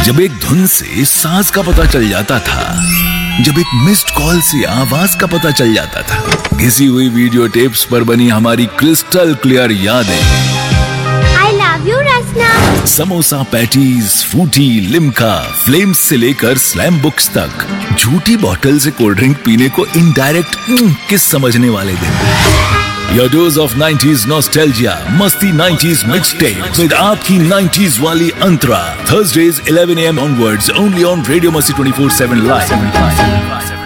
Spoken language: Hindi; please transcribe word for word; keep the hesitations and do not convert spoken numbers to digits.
जब एक धुन से सांस का पता चल जाता था, जब एक मिस्ड कॉल से आवाज का पता चल जाता था, घिसी हुई वीडियो टेप्स पर बनी हमारी क्रिस्टल क्लियर यादें। I love you, Rasna. Samosa patties, Frooti, Limca, flames से लेकर स्लैम बुक्स तक, झूठी बोतल से कोल्ड ड्रिंक पीने को इनडायरेक्ट किस समझने वाले दिन। Your dose of nineties nostalgia, मस्ती nineties mixtape with आपकी nineties वाली अंतरा. Thursdays eleven a m onwards only on Radio Masti twenty-four seven live.